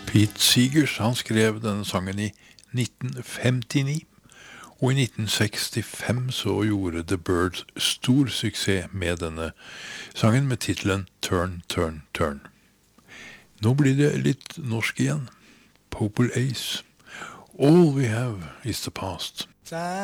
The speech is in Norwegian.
Pete Seegers, han skrev denne sangen i 1959, og i 1965 så gjorde The Byrds stor suksess med denne sangen med titelen Turn, Turn, Turn. Nå blir det litt norsk igjen. Popul Ace. All we have is the past.